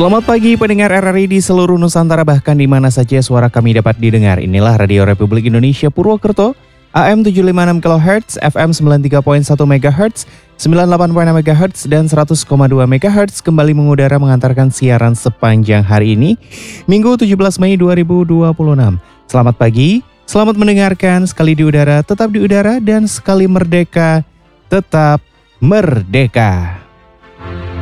Selamat pagi pendengar RRI di seluruh Nusantara, bahkan di mana saja suara kami dapat didengar. Inilah Radio Republik Indonesia Purwokerto, AM 756 kHz, FM 93.1 MHz, 98.6 MHz, dan 100,2 MHz kembali mengudara mengantarkan siaran sepanjang hari ini, Minggu 17 Mei 2026. Selamat pagi, selamat mendengarkan, sekali di udara, dan sekali merdeka, tetap merdeka.